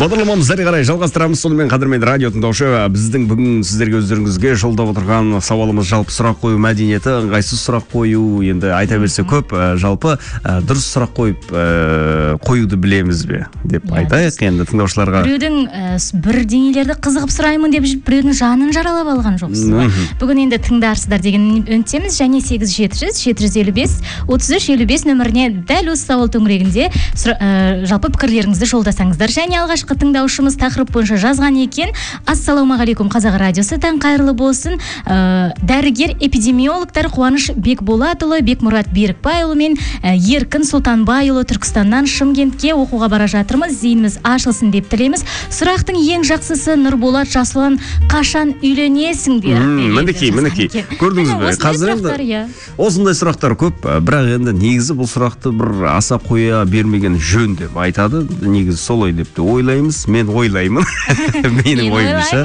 Бағдарламамызды әрі қарай жалғастырамыз. Сонымен қадірмен радио тыңдаушы, біздің бүгін сіздерге өздеріңізге жолдап отырған сауалымыз жалпы сұрақ қою мәдениеті, ыңғайсыз сұрақ қою, енді айта берсе көп, жалпы дұрыс сұрақ қойып қоюды білеміз бе деп айтайық енді тыңдаушыларға. Біреудің бірдеңелерді қызығып сұраймын деп жүріп, біреудің жанын жаралап алған жоқсыз. Бүгін енді тыңдарсыздар деген үміттеміз, және 8-700-755-33-55 нөміріне дәл осы сауал төңірегінде жалпы пікірлеріңізді жолдасаңыздар. Және алғашқы тыңдаушымыз тақырып бойынша жазған екен. Ассалаумағалейкум, Қазақ радиосы, таң қайырлы болсын. Дәрігер эпидемиологтар Қуаныш Бекболатұлы, Бекмұрат Берікбайұлы мен Еркін Сұлтанбайұлы Түркістаннан Шымкентке оқуға бара жатырмыз. Зейініміз ашылсын деп тілейміз. Сұрақтың ең жақсысы Нұрболат Жасұлан, қашан үйленесіңдер? Мінекей. Көрдіңіз бе? Қазір енді осындай сұрақтар көп, бірақ енді негізі бұл сұрақты бір аса қоя бермеген жөн деп айтады. Негізі солай деп ойлаймыз. Мен ойлаймын. Менің ойымша.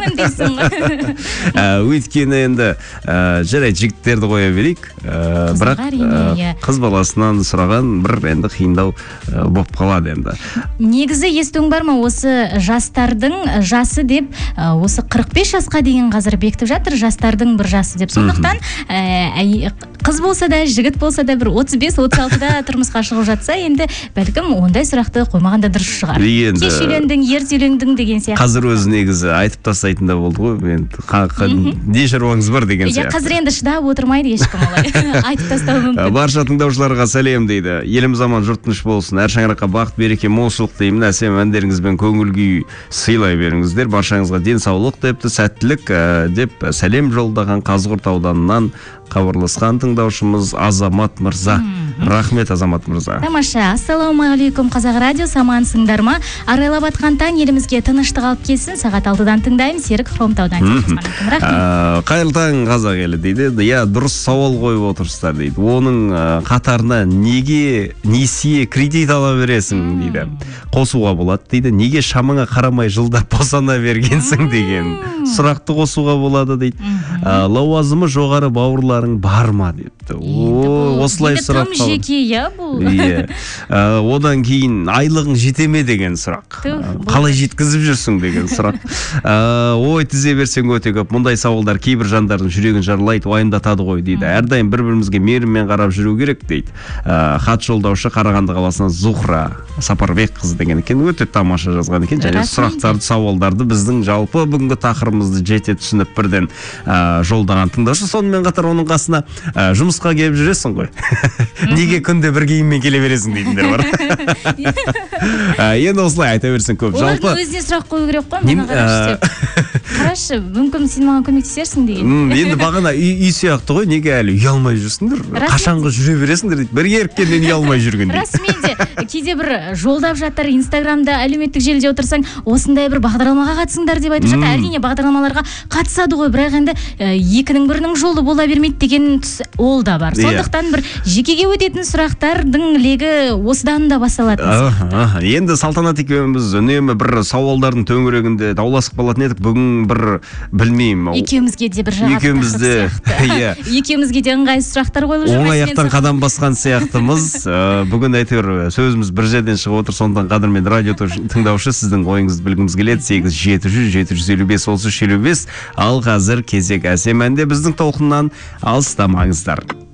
Өйткені енді жарай жігіттерді қоя берейік. Бірақ қыз баласынан сұраған бір енді қиындау болып қалады енді. Негізі естуің бар ма, осы жастардың жасы деп, осы 45 жасқа дейін қазір бекітіп жатыр, жастардың бір жасы деп. Сондықтан қыз болса да, жігіт болса да бір 35-36-да тұрмысқа шығып жатса, енді бәлкім ондай сұрақты қоймағанда дұрыс шығар. Кеш үйлендің, ерте үйлендің деген сияқты. Қазір өзі негізі айтып тастайтын да болды ғой. Не шаруаңыз бар деген сияқты. Қазір енді шыдап отырмайды ешкім олай. Айтып тастауы мүмкін. Барша тыңдаушыларға сәлем дейді. Еліміз аман, жұрт тыныш болсын. Әр шаңыраққа бақыт, береке, молшылық деймін. Әсем әндеріңізбен көңіл күй сыйлай беріңіздер. Баршаңызға денсаулық депті, сәттілік деп сәлем жолдаған Қазығұрт ауданынан хабарласқан тыңдаушымыз Азамат Мырза. Рахмет, Азамат Мырза. Тамаша. Ассалаумағалейкум, Қазақ радиосы, амансыңдар ма? Арайлап атқан таң елімізге тыныштық алып келсін. Сағат 6-дан тыңдаймын. Серік Хромтаудан. Қайырлы таң қазақ елі дейді. Дұрыс сауал қойып отырсыздар дейді. Оның қатарына неге несие кредит ала бересің дейді. Қосуға болады дейді. Неге шамыңа қарамай жылдап босана бергенсің деген сұрақты қосуға болады дейді. Лауазымы жоғары бауырларың бар ма депті. Осылай сұрақ қалды. Одан кейін айлығың жете ме деген сұрақ. Қалай жеткізіп жүрсің деген сұрақ. Ой, тізе берсең өте көп. Мұндай сауалдар кейбір жандардың жүрегін жарлайды, уайымдатады ғой дейді. Әрдайым бір-бірімізге мейіріммен қарап жүру керек дейді. Хат жолдаушы Қарағанды қаласынан Зухра Сапарбек қызы деген екен. Өте тамаша жазған екен. Және сұрақтарды, сауалдарды біздің жалпы бүгінгі тақырыбымызды жете түсініп бірден жолдаған тыңдаушы. Сонымен қатар оның қасына жұмысқа келіп жүресің ғой. Неге күнде бір киіммен келе бересің дейтіндер бар. Енді осылай айта берсең көп. Олардың өзіне сұрақ қою керек қой, мені қарашы, мүмкін сен маған көмектесерсің деген. Енді бағана үй сияқты ғой, неге әлі үй алмай жүрсіңдер? Қашанғы жүре бересіңдер дейді. Бір еріккеннен үй алмай жүрген дейді. Расымен де кейде бір жолдап жатыр, Инстаграмда, әлеуметтік желіде отырсаң, осындай бір бағдарламаға қатысыңдар деп айтып жатыр. Әрине бағдарламаларға қатысады ғой, бірақ енді екінің бірінің жолы бола бермейді деген ол да бар. Сондықтан бір жекеге өтетін сұрақтардың легі осыдан да басталады. Енді Салтанат екеуміз үнемі бір сауалдардың төңірегінде дауласып қалатын едік. Бүгін бір білмеймін. Екеумізге де бір жағатты екеумізге де ыңғайсыз сұрақтар қойылып жүр. Оң аяқтан қадам басқан сияқтымыз. Бүгін әйтеуір сөзіміз бір жерден шығып отыр. Сондықтан қадірмен радио тыңдаушы, сіздің ойыңызды білгіміз келеді. 8-700-755-33-55. Ал қазір кезек әсем әнде біздің толқыннан алыстамаңыздар.